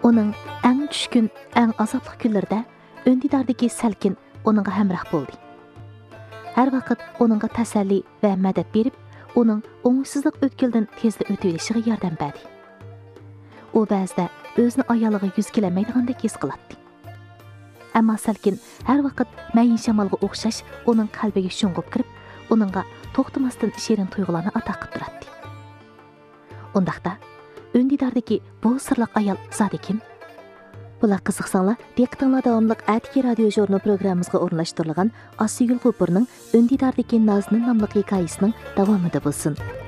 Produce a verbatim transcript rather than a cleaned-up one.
Onun eng tushkun, eng azobli kunlarda Öndidardagi Salkin onunğa hamroh bo'ldi. Har vaqt onunğa tasalli va madad berib, uning o'ngsizlik o'tkildan tezda o'tib olishiga yordam berdi. U ba'zida o'zini ayoliga yuz kelamaydigandek his qiladi. Ammo Salkin har vaqt mayin shamolga o'xshash uning qalbiga sho'ng'ib kirib, uningga to'xtamasdan shirin tuyg'ularni ato qilib turadi. Undaqda Öndidardagi bu sirliq ayol zodi kim? Bular qiziqsanglar, diqqatinglar davomliq Atiki radio jurnal programmamizga o'rnashtirilgan Asiyul G'upurning Öndidardagi Nazni nomli hikoyasining davomida bo'lsin.